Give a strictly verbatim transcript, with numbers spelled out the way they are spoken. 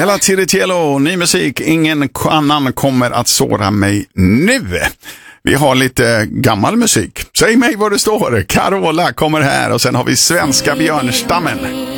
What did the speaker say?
Ella Tiritiello, ny musik. Ingen annan kommer att såra mig nu. Vi har lite gammal musik. Säg mig vad det står. Carola kommer här och sen har vi Svenska björnstammen.